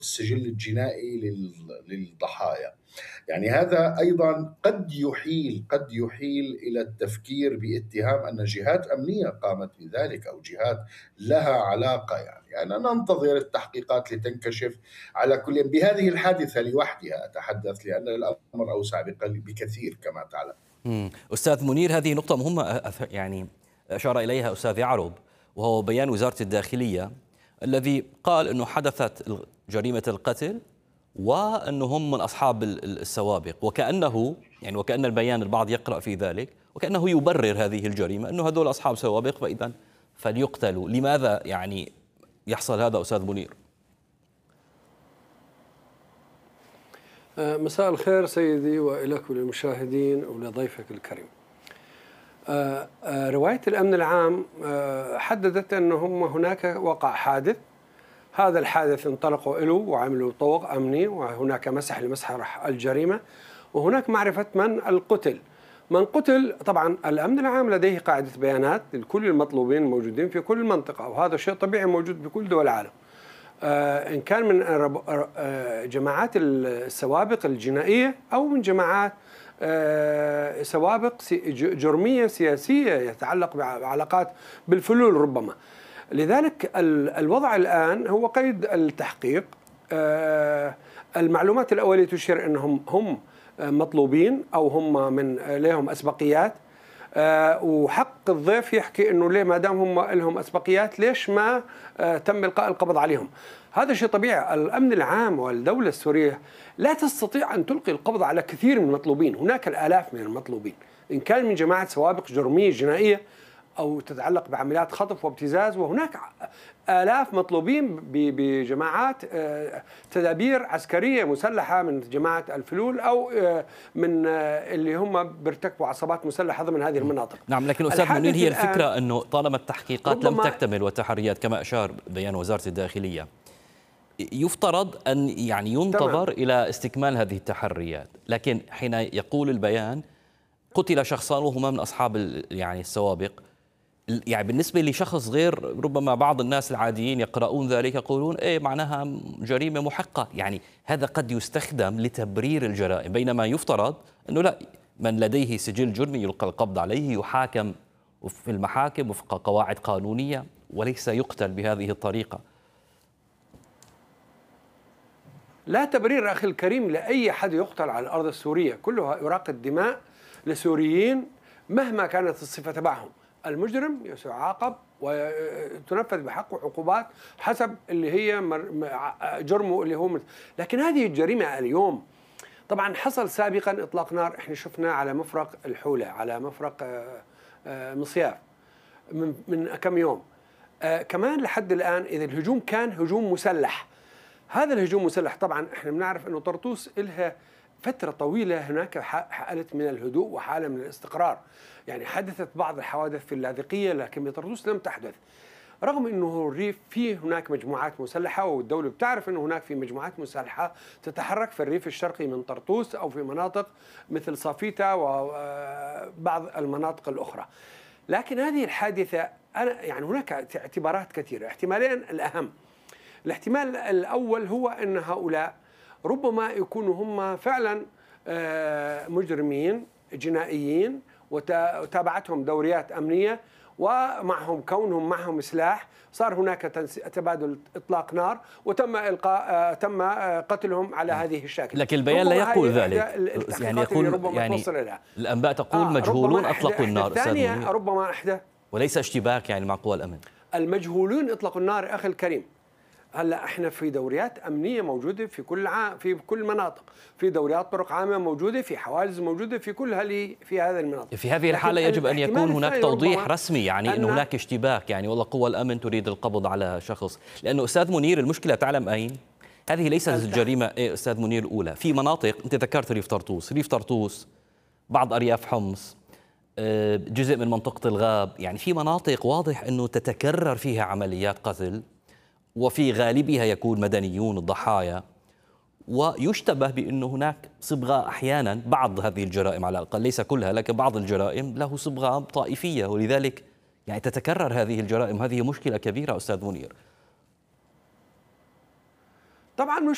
السجل الجنائي للضحايا. يعني هذا أيضا قد يحيل إلى التفكير باتهام أن جهات أمنية قامت بذلك أو جهات لها علاقة. يعني أنا ننتظر التحقيقات لتنكشف. على كل، بهذه الحادثة لوحدها أتحدث، لأن الأمر أوسع بكثير كما تعلم. أستاذ منير، هذه نقطة مهمة يعني أشار إليها أستاذ يعرب، وهو بيان وزارة الداخلية الذي قال أنه حدثت جريمة القتل وأنهم من أصحاب السوابق، وكأن البيان البعض يقرأ في ذلك وكأنه يبرر هذه الجريمة، أنه هذول أصحاب سوابق فإذا فليقتلوا. لماذا يعني يحصل هذا أستاذ منير؟ مساء الخير سيدي وإليك وللمشاهدين ولضيفك الكريم. رواية الأمن العام حددت أنهم هناك وقع حادث، هذا الحادث انطلقوا له وعملوا طوق أمني، وهناك مسح لمسح الجريمة، وهناك معرفة من قتل. طبعا الأمن العام لديه قاعدة بيانات لكل المطلوبين الموجودين في كل منطقة، وهذا شيء طبيعي موجود بكل دول العالم، إن كان من جماعات السوابق الجنائية أو من جماعات سوابق جرمية سياسية يتعلق بعلاقات بالفلول ربما. لذلك الوضع الآن هو قيد التحقيق. المعلومات الأولية تشير أنهم هم مطلوبين أو هم من لهم أسبقيات، وحق الضيف يحكي أنه ليه ما دام هم لهم أسبقيات ليش ما تم إلقاء القبض عليهم. هذا شيء طبيعي. الأمن العام والدولة السورية لا تستطيع أن تلقي القبض على كثير من المطلوبين، هناك الآلاف من المطلوبين، إن كان من جماعة سوابق جرمية جنائية أو تتعلق بعمليات خطف وابتزاز، وهناك آلاف مطلوبين بجماعات تدابير عسكرية مسلحة من جماعة الفلول أو من اللي هم بيرتكبوا عصابات مسلحة ضمن هذه المناطق. نعم، لكن أستاذ منير، هي الفكرة أنه طالما التحقيقات لم تكتمل والتحريات كما أشار بيان وزارة الداخلية، يفترض أن يعني ينتظر إلى استكمال هذه التحريات. لكن حين يقول البيان قتل شخصان وهما من أصحاب يعني السوابق، يعني بالنسبة لشخص غير، ربما بعض الناس العاديين يقرؤون ذلك يقولون إيه معناها جريمة محقة، يعني هذا قد يستخدم لتبرير الجرائم، بينما يفترض أنه لا، من لديه سجل جرمي يلقى القبض عليه، يحاكم في المحاكم وفق قواعد قانونية، وليس يقتل بهذه الطريقة. لا تبرير أخي الكريم لأي حد يقتل على الأرض السورية، كلها إراقة دماء لسوريين مهما كانت الصفة تبعهم. المجرم يعاقب وتنفذ بحقه عقوبات حسب اللي هي جرمه اللي هو لكن هذه الجريمة اليوم طبعا حصل سابقا إطلاق نار، احنا شفنا على مفرق الحولة، على مفرق مصياف من كم يوم. كمان لحد الآن إذا الهجوم كان هجوم مسلح، هذا الهجوم مسلح. طبعا احنا بنعرف انه طرطوس لها فترة طويلة هناك حالة من الهدوء وحالة من الاستقرار، يعني حدثت بعض الحوادث في اللاذقية لكن بطرطوس لم تحدث، رغم انه الريف فيه هناك مجموعات مسلحة، والدولة بتعرف انه هناك في مجموعات مسلحة تتحرك في الريف الشرقي من طرطوس او في مناطق مثل صافيتا وبعض المناطق الأخرى. لكن هذه الحادثة يعني هناك اعتبارات كثيرة. احتمالين الأهم، الاحتمال الأول هو أن هؤلاء ربما يكونوا هم فعلا مجرمين جنائيين وتابعتهم دوريات أمنية، ومعهم كونهم معهم سلاح، صار هناك تبادل إطلاق نار وتم تم قتلهم على هذه الشكل. لكن البيان لا يقول ذلك، يعني يقول الأنباء تقول مجهولون أطلقوا النار. الثانية ربما وليس اشتباك يعني مع قوى الأمن. المجهولون اطلقوا النار أخي الكريم. هلا احنا في دوريات امنيه موجوده في كل المناطق، في دوريات طرق عامه موجوده، في حواجز موجوده في كل في هذه المناطق. في هذه الحاله يجب ان يكون هناك توضيح رسمي، يعني انه هناك اشتباك، يعني والله قوى الامن تريد القبض على شخص. لانه استاذ منير المشكله تعلم اين؟ هذه ليست الجريمه استاذ منير الاولى. في مناطق انت ذكرت ريف طرطوس، بعض ارياف حمص، جزء من منطقه الغاب، يعني في مناطق واضح انه تتكرر فيها عمليات قتل، وفي غالبها يكون مدنيون الضحايا، ويشتبه بأنه هناك صبغة أحيانا بعض هذه الجرائم على الأقل، ليس كلها لكن بعض الجرائم له صبغة طائفية، ولذلك يعني تتكرر هذه الجرائم. هذه مشكلة كبيرة أستاذ منير. طبعا